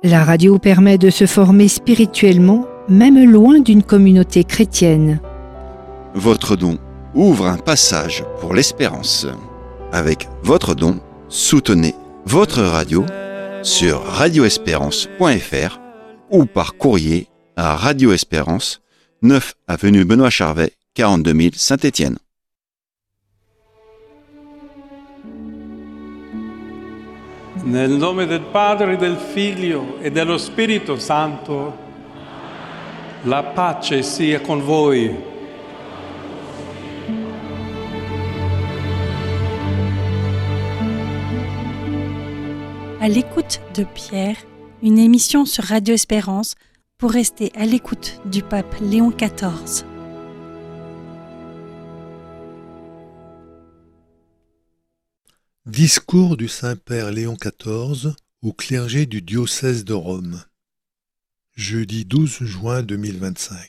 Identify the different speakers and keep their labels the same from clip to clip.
Speaker 1: La radio permet de se former spirituellement, même loin d'une communauté chrétienne.
Speaker 2: Votre don ouvre un passage pour l'espérance. Avec votre don, soutenez votre radio sur radioespérance.fr ou par courrier à Radio Espérance, 9 avenue Benoît Charvet, 42 000 Saint-Étienne.
Speaker 3: Nel nome del Padre, del Figlio e dello Spirito Santo, la pace sia con voi.
Speaker 4: À l'écoute de Pierre, une émission sur Radio Espérance pour rester à l'écoute du pape Léon XIV.
Speaker 5: Discours du Saint-Père Léon XIV au clergé du diocèse de Rome. Jeudi 12 juin 2025.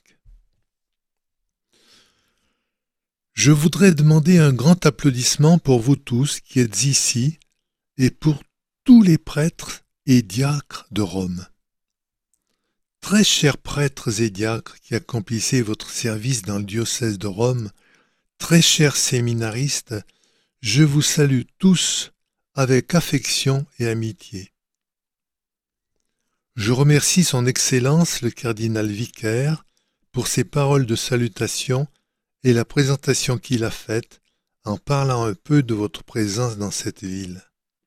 Speaker 5: Je voudrais demander un grand applaudissement pour vous tous qui êtes ici et pour tous les prêtres et diacres de Rome. Très chers prêtres et diacres qui accomplissez votre service dans le diocèse de Rome, très chers séminaristes, je vous salue tous avec affection et amitié. Je remercie son Excellence le cardinal vicaire pour ses paroles de salutation et la présentation qu'il a faite en parlant un peu de votre présence dans cette ville.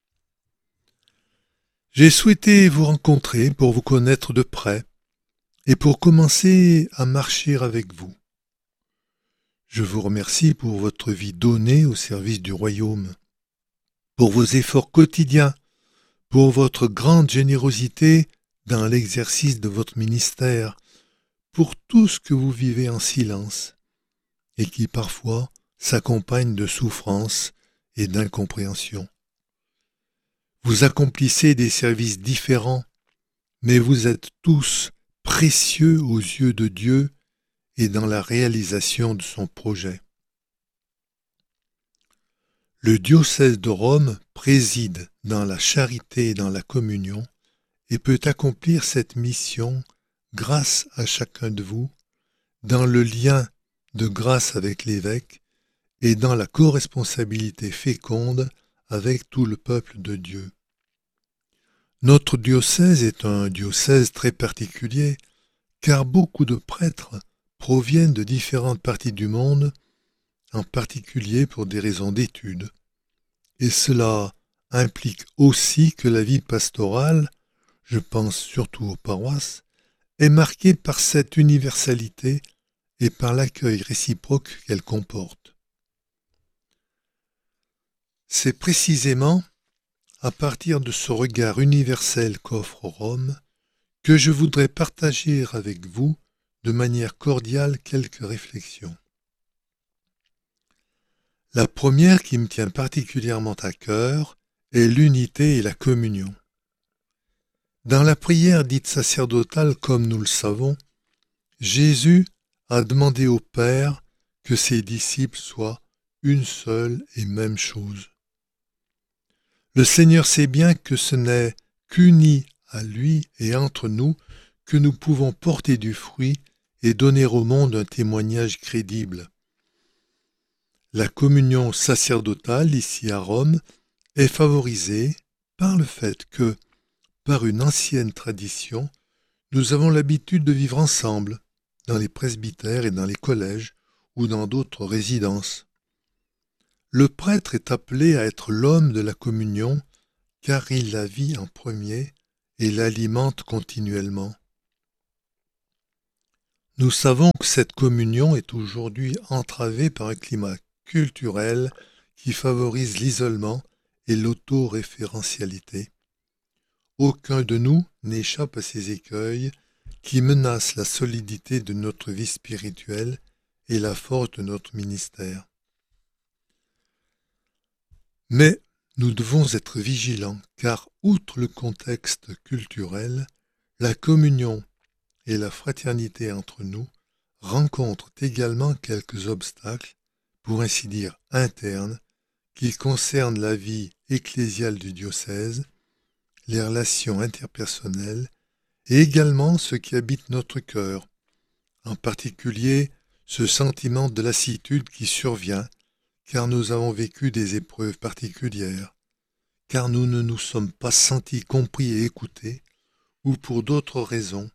Speaker 5: J'ai souhaité vous rencontrer pour vous connaître de près et pour commencer à marcher avec vous. Je vous remercie pour votre vie donnée au service du royaume, pour vos efforts quotidiens, pour votre grande générosité dans l'exercice de votre ministère, pour tout ce que vous vivez en silence et qui parfois s'accompagne de souffrances et d'incompréhension. Vous accomplissez des services différents, mais vous êtes tous précieux aux yeux de Dieu et dans la réalisation de son projet. Le diocèse de Rome préside dans la charité et dans la communion et peut accomplir cette mission grâce à chacun de vous, dans le lien de grâce avec l'évêque et dans la corresponsabilité féconde avec tout le peuple de Dieu. Notre diocèse est un diocèse très particulier, car beaucoup de prêtres proviennent de différentes parties du monde, en particulier pour des raisons d'études. Et cela implique aussi que la vie pastorale, je pense surtout aux paroisses, est marquée par cette universalité et par l'accueil réciproque qu'elle comporte. C'est précisément à partir de ce regard universel qu'offre Rome que je voudrais partager avec vous de manière cordiale quelques réflexions. La première qui me tient particulièrement à cœur est l'unité et la communion. Dans la prière dite sacerdotale, comme nous le savons, Jésus a demandé au Père que ses disciples soient une seule et même chose. Le Seigneur sait bien que ce n'est qu'unis à lui et entre nous que nous pouvons porter du fruit et donner au monde un témoignage crédible. La communion sacerdotale ici à Rome est favorisée par le fait que, par une ancienne tradition, nous avons l'habitude de vivre ensemble, dans les presbytères et dans les collèges ou dans d'autres résidences. Le prêtre est appelé à être l'homme de la communion, car il la vit en premier et l'alimente continuellement. Nous savons que cette communion est aujourd'hui entravée par un climat culturel qui favorise l'isolement et l'autoréférentialité. Aucun de nous n'échappe à ces écueils qui menacent la solidité de notre vie spirituelle et la force de notre ministère. Mais nous devons être vigilants, car outre le contexte culturel, la communion et la fraternité entre nous rencontrent également quelques obstacles, pour ainsi dire internes, qui concernent la vie ecclésiale du diocèse, les relations interpersonnelles et également ce qui habite notre cœur, en particulier ce sentiment de lassitude qui survient, car nous avons vécu des épreuves particulières, car nous ne nous sommes pas sentis compris et écoutés, ou pour d'autres raisons.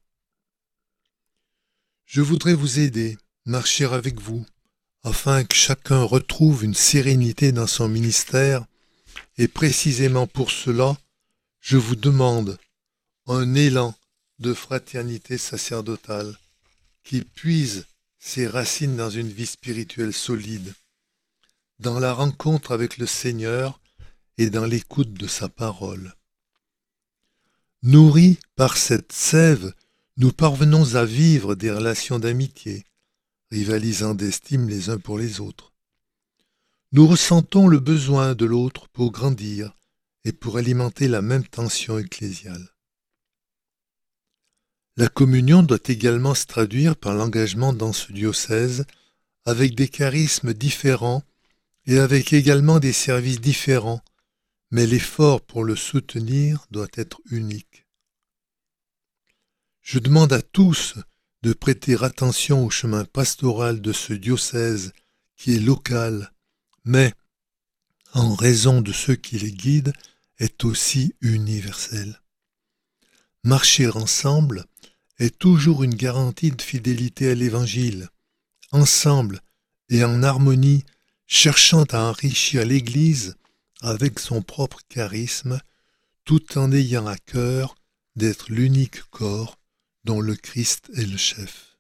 Speaker 5: Je voudrais vous aider, marcher avec vous, afin que chacun retrouve une sérénité dans son ministère, et précisément pour cela, je vous demande un élan de fraternité sacerdotale qui puise ses racines dans une vie spirituelle solide, dans la rencontre avec le Seigneur et dans l'écoute de sa parole. Nourris par cette sève, nous parvenons à vivre des relations d'amitié, rivalisant d'estime les uns pour les autres. Nous ressentons le besoin de l'autre pour grandir et pour alimenter la même tension ecclésiale. La communion doit également se traduire par l'engagement dans ce diocèse avec des charismes différents et avec également des services différents, mais l'effort pour le soutenir doit être unique. Je demande à tous de prêter attention au chemin pastoral de ce diocèse qui est local, mais, en raison de ceux qui les guident, est aussi universel. Marcher ensemble est toujours une garantie de fidélité à l'Évangile, ensemble et en harmonie, cherchant à enrichir l'Église avec son propre charisme, tout en ayant à cœur d'être l'unique corps dont le Christ est le chef.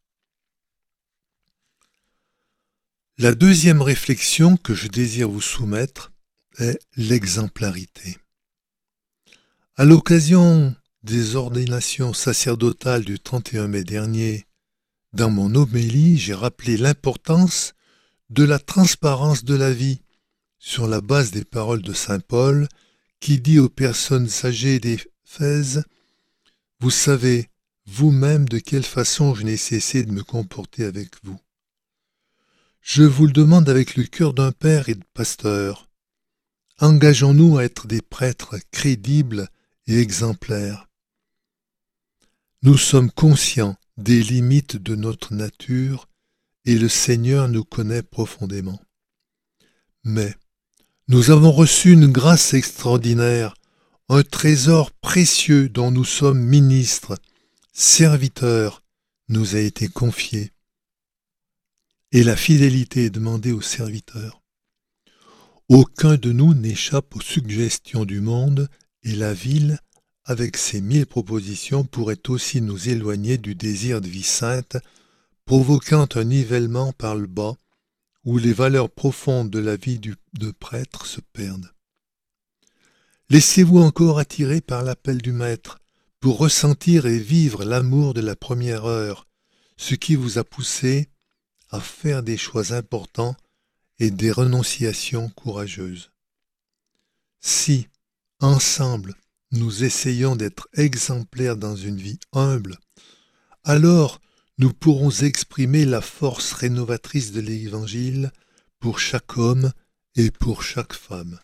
Speaker 5: La deuxième réflexion que je désire vous soumettre est l'exemplarité. À l'occasion des ordinations sacerdotales du 31 mai dernier, dans mon homélie, j'ai rappelé l'importance de la transparence de la vie, sur la base des paroles de saint Paul, qui dit aux personnes âgées d'Éphèse « Vous savez vous-même de quelle façon je n'ai cessé de me comporter avec vous. Je vous le demande avec le cœur d'un père et de pasteur. Engageons-nous à être des prêtres crédibles et exemplaires. Nous sommes conscients des limites de notre nature et le Seigneur nous connaît profondément. Mais nous avons reçu une grâce extraordinaire, un trésor précieux dont nous sommes ministres, serviteurs, nous a été confié. Et la fidélité est demandée aux serviteurs. Aucun de nous n'échappe aux suggestions du monde et la ville, avec ses 1000 propositions, pourrait aussi nous éloigner du désir de vie sainte, provoquant un nivellement par le bas, où les valeurs profondes de la vie de prêtre se perdent. Laissez-vous encore attirer par l'appel du Maître, pour ressentir et vivre l'amour de la première heure, ce qui vous a poussé à faire des choix importants et des renonciations courageuses. Si, ensemble, nous essayons d'être exemplaires dans une vie humble, alors nous pourrons exprimer la force rénovatrice de l'Évangile pour chaque homme et pour chaque femme.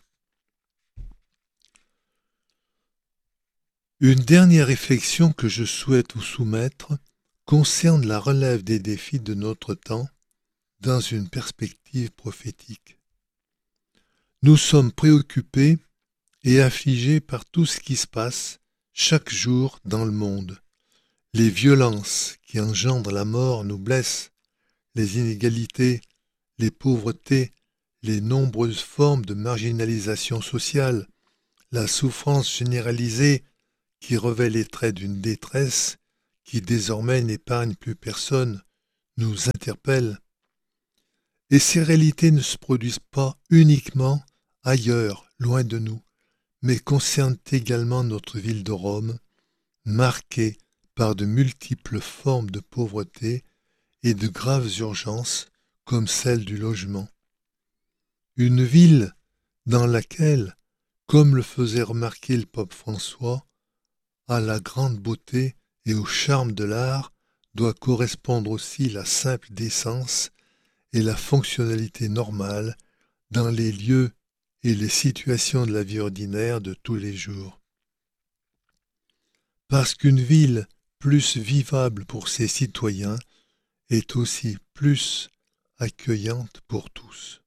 Speaker 5: Une dernière réflexion que je souhaite vous soumettre concerne la relève des défis de notre temps dans une perspective prophétique. Nous sommes préoccupés et affligés par tout ce qui se passe chaque jour dans le monde. Les violences qui engendrent la mort nous blessent, les inégalités, les pauvretés, les nombreuses formes de marginalisation sociale, la souffrance généralisée qui revêt les traits d'une détresse qui désormais n'épargne plus personne, nous interpellent. Et ces réalités ne se produisent pas uniquement ailleurs, loin de nous, mais concernent également notre ville de Rome, marquée par de multiples formes de pauvreté et de graves urgences comme celle du logement. Une ville dans laquelle, comme le faisait remarquer le pape François, à la grande beauté et au charme de l'art doit correspondre aussi la simple décence et la fonctionnalité normale dans les lieux et les situations de la vie ordinaire de tous les jours. Parce qu'une ville plus vivable pour ses citoyens, est aussi plus accueillante pour tous.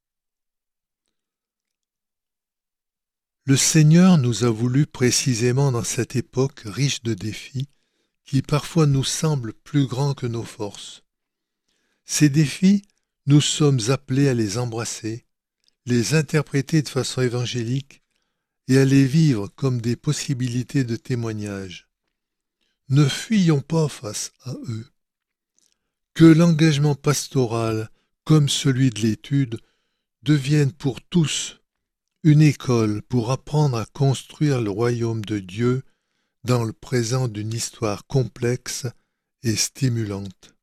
Speaker 5: Le Seigneur nous a voulu précisément dans cette époque riche de défis qui parfois nous semblent plus grands que nos forces. Ces défis, nous sommes appelés à les embrasser, les interpréter de façon évangélique et à les vivre comme des possibilités de témoignage. Ne fuyons pas face à eux. Que l'engagement pastoral, comme celui de l'étude, devienne pour tous une école pour apprendre à construire le royaume de Dieu dans le présent d'une histoire complexe et stimulante.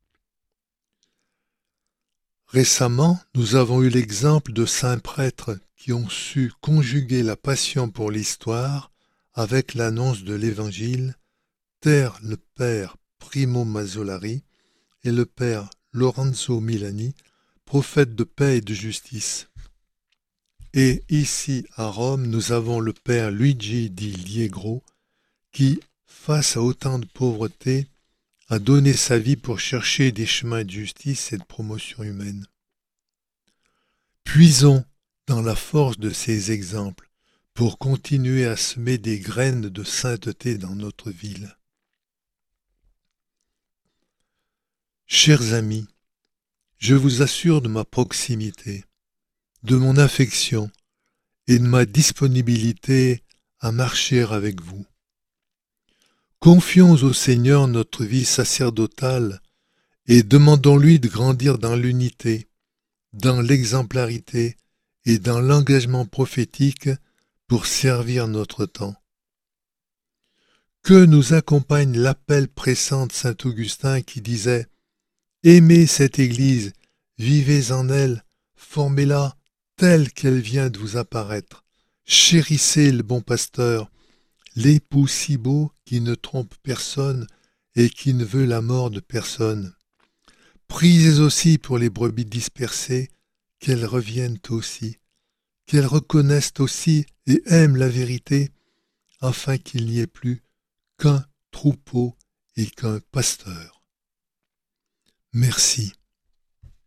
Speaker 5: Récemment, nous avons eu l'exemple de saints prêtres qui ont su conjuguer la passion pour l'histoire avec l'annonce de l'Évangile, tel le père Primo Mazzolari et le père Lorenzo Milani, prophètes de paix et de justice. Et ici, à Rome, nous avons le père Luigi di Liegro qui, face à autant de pauvreté, a donné sa vie pour chercher des chemins de justice et de promotion humaine. Puisons dans la force de ces exemples pour continuer à semer des graines de sainteté dans notre ville. Chers amis, je vous assure de ma proximité, de mon affection et de ma disponibilité à marcher avec vous. Confions au Seigneur notre vie sacerdotale et demandons-lui de grandir dans l'unité, dans l'exemplarité et dans l'engagement prophétique pour servir notre temps. Que nous accompagne l'appel pressant de saint Augustin qui disait « Aimez cette Église, vivez en elle, formez-la telle qu'elle vient de vous apparaître. Chérissez le bon pasteur, l'époux si beau qui ne trompe personne et qui ne veut la mort de personne. Priez aussi pour les brebis dispersées, qu'elles reviennent aussi, qu'elles reconnaissent aussi et aiment la vérité, afin qu'il n'y ait plus qu'un troupeau et qu'un pasteur. Merci.